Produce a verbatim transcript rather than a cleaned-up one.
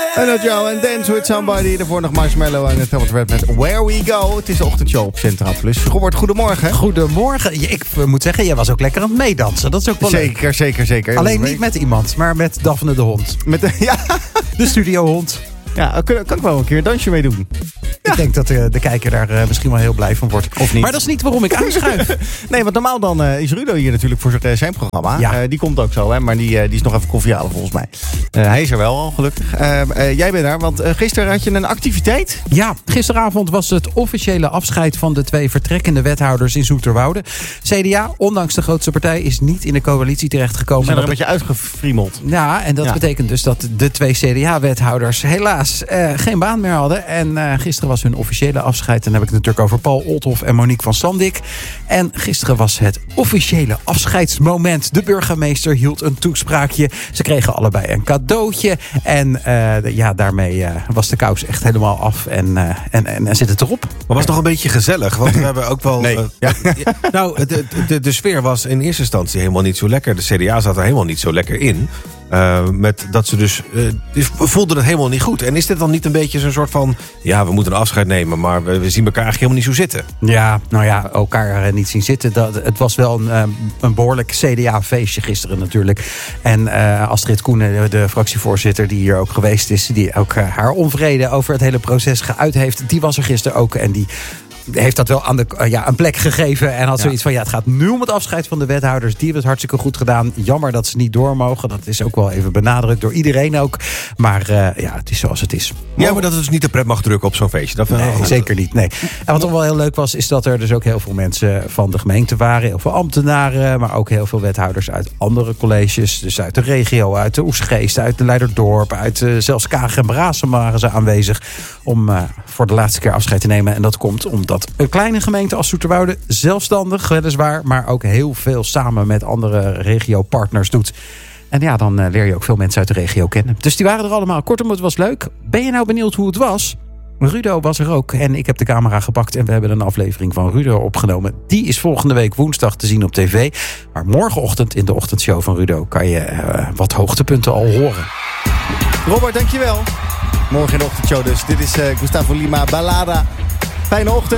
En dat jou en Dance with Somebody. Daarvoor nog Marshmallow en het Hamilton Red met Where We Go. Het is de ochtendshow op Centraal Plus. Robert, goedemorgen. Goedemorgen. Ik moet zeggen, jij was ook lekker aan het meedansen. Dat is ook wel zeker, leuk. Zeker, zeker. Alleen niet met iemand, maar met Daphne de hond. Met de, ja. De studiohond. Ja, kan, kan ik wel een keer een dansje mee doen. Ja. Ik denk dat de, de kijker daar uh, misschien wel heel blij van wordt. Of niet. Maar dat is niet waarom ik aanschuif. Nee, want normaal dan uh, is Rudo hier natuurlijk voor zijn, zijn programma. Ja. Uh, die komt ook zo, hè, maar die, uh, die is nog even koffie halen volgens mij. Uh, hij is er wel al, gelukkig. Uh, uh, jij bent daar, want uh, gisteren had je een activiteit. Ja, gisteravond was het officiële afscheid van de twee vertrekkende wethouders in Zoeterwoude. C D A, ondanks de grootste partij, is niet in de coalitie terechtgekomen. Ze zijn er een beetje uitgefriemeld. Ja, en dat ja. betekent dus dat de twee C D A-wethouders helaas uh, geen baan meer hadden. En uh, gisteren was hun officiële afscheid. En dan heb ik het natuurlijk over Paul Olthoff en Monique van Sandik. En gisteren was het officiële afscheidsmoment. De burgemeester hield een toespraakje. Ze kregen allebei een cadeautje. En uh, ja, daarmee uh, was de kous echt helemaal af. En, uh, en, en, en zit het erop. Maar was nog een beetje gezellig. Want we hebben ook wel... Nee. Uh, ja, nou, de, de, de sfeer was in eerste instantie helemaal niet zo lekker. De C D A zat er helemaal niet zo lekker in. Uh, met dat ze dus, uh, dus voelden het helemaal niet goed. En is dit dan niet een beetje zo'n soort van... ja, we moeten een afscheid nemen, maar we, we zien elkaar eigenlijk helemaal niet zo zitten? Ja, nou ja, elkaar uh, niet zien zitten. Dat, het was wel een, uh, een behoorlijk C D A-feestje gisteren natuurlijk. En uh, Astrid Koenen, de, de fractievoorzitter die hier ook geweest is... die ook uh, haar onvrede over het hele proces geuit heeft... die was er gisteren ook en die... heeft dat wel aan de, uh, ja, een plek gegeven. En had ja. zoiets van, ja, het gaat nu om het afscheid van de wethouders. Die hebben het hartstikke goed gedaan. Jammer dat ze niet door mogen. Dat is ook wel even benadrukt door iedereen ook. Maar uh, ja, het is zoals het is. Ja, maar dat het dus niet de pret mag drukken op zo'n feestje. Dat nee, zeker niet. Nee. En wat toch wel heel leuk was, is dat er dus ook heel veel mensen van de gemeente waren. Heel veel ambtenaren, maar ook heel veel wethouders uit andere colleges. Dus uit de regio, uit de Oesgeest, uit de Leiderdorp. Uit uh, zelfs Kaag en Braassem waren ze aanwezig. Om uh, voor de laatste keer afscheid te nemen. En dat komt omdat een kleine gemeente als Zoeterwoude zelfstandig, weliswaar, maar ook heel veel samen met andere regiopartners doet. En ja, dan uh, leer je ook veel mensen uit de regio kennen. Dus die waren er allemaal. Kortom, het was leuk. Ben je nou benieuwd hoe het was? Rudo was er ook en ik heb de camera gepakt en we hebben een aflevering van Rudo opgenomen. Die is volgende week woensdag te zien op tv. Maar morgenochtend in de ochtendshow van Rudo kan je uh, wat hoogtepunten al horen. Robert, dankjewel. Morgen in de ochtendshow dus. Dit is uh, Gustavo Lima, Ballada. Fijne ochtend.